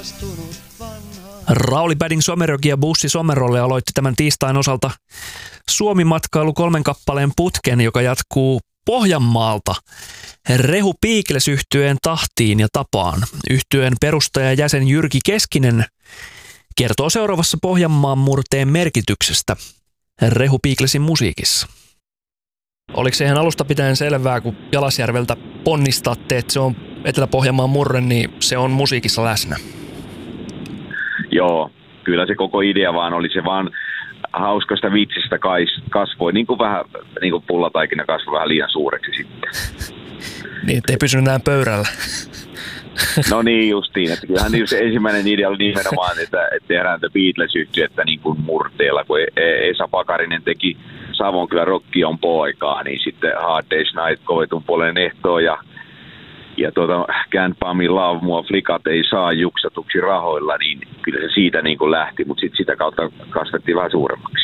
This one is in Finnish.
Rauli Bading Someroki ja Bussi Somerolle aloitti tämän tiistain osalta Suomi-matkailu 3 kappaleen putken, joka jatkuu Pohjanmaalta Rehu Piikles -yhtyeen tahtiin ja tapaan. Yhtyeen perustajajäsen Jyrki Keskinen kertoo seuraavassa Pohjanmaan murteen merkityksestä Rehu Piiklesin musiikissa. Oliko se ihan alusta pitäen selvää, kun Jalasjärveltä ponnistatte, että se on Etelä-Pohjanmaan murre, niin se on musiikissa läsnä? Joo, kyllä se koko idea vaan oli se vaan hauskasta vitsistä kasvoi, niin kuin vähän niin kuin pullataikina kasvoi vähän liian suureksi sitten. Niin, ettei pysynyt näin pöydällä. No niin justiin, että kyllähän se ensimmäinen idea oli nimenomaan, että tehdään The Beatles-yhtyettä niin kuin murteella, kun Esa Pakarinen teki Savonkylän Rock on poikaa, niin sitten Hard Day's Night kovetun puolen ehtoon ja Can't Buy Me Love, mua flikat ei saa juksatuksi rahoilla, niin kyllä se siitä niin kuin lähti, mutta sitten sitä kautta kasvettiin vähän suuremmaksi.